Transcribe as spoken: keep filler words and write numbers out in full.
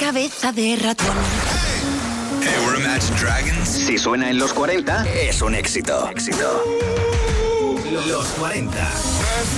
cabeza de ratón. Hey, we're Imagine Dragons. Si suena en los cuarenta, es un éxito. Éxito. Los cuarenta.